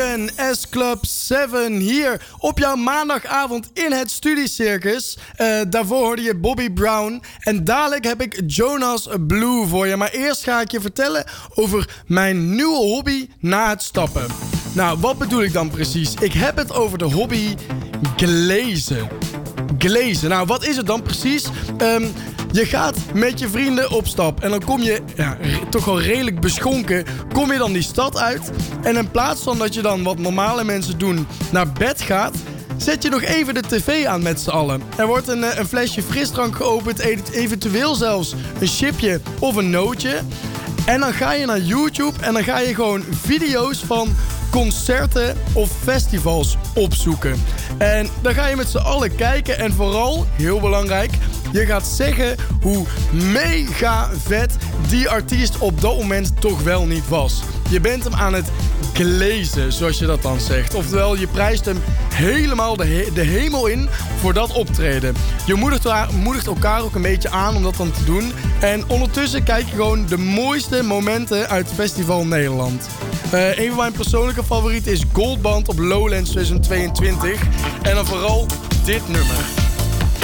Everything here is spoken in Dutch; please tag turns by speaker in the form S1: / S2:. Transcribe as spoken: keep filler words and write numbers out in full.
S1: zeven, S-Club zeven, hier op jouw maandagavond in het Studiecircus. Uh, daarvoor hoorde je Bobby Brown en dadelijk heb ik Jonas Blue voor je. Maar eerst ga ik je vertellen over mijn nieuwe hobby na het stappen. Nou, wat bedoel ik dan precies? Ik heb het over de hobby glazen. Glazen, nou wat is het dan precies? Um, Je gaat met je vrienden op stap en dan kom je, ja, re- toch wel redelijk beschonken, kom je dan die stad uit. En in plaats van dat je dan, wat normale mensen doen, naar bed gaat, zet je nog even de tv aan met z'n allen. Er wordt een, een flesje frisdrank geopend, eventueel zelfs een chipje of een nootje. En dan ga je naar YouTube en dan ga je gewoon video's van concerten of festivals opzoeken. En dan ga je met z'n allen kijken en vooral, heel belangrijk, je gaat zeggen hoe mega vet die artiest op dat moment toch wel niet was. Je bent hem aan het glazen, zoals je dat dan zegt. Oftewel, je prijst hem helemaal de, he- de hemel in voor dat optreden. Je moedigt, wa- moedigt elkaar ook een beetje aan om dat dan te doen. En ondertussen kijk je gewoon de mooiste momenten uit Festival Nederland. Uh, een van mijn persoonlijke favorieten is Goldband op Lowlands tweeduizend tweeëntwintig. En dan vooral dit nummer.